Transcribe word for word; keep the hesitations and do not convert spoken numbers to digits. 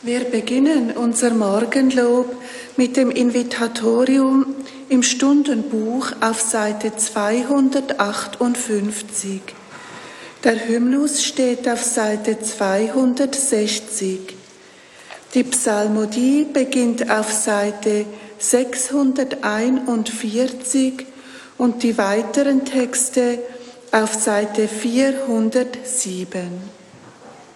Wir beginnen unser Morgenlob mit dem Invitatorium im Stundenbuch auf Seite zweihundertachtundfünfzig. Der Hymnus steht auf Seite zweihundertsechzig. Die Psalmodie beginnt auf Seite sechshunderteinundvierzig und die weiteren Texte auf Seite vierhundertsieben.